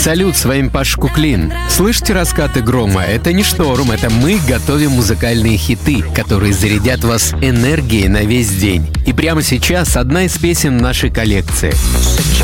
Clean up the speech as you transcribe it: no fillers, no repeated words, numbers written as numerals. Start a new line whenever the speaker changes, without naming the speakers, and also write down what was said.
Салют, с вами Паша Куклин. Слышите раскаты грома? Это не шторм, это мы готовим музыкальные хиты, которые зарядят вас энергией на весь день. И прямо сейчас одна из песен нашей коллекции.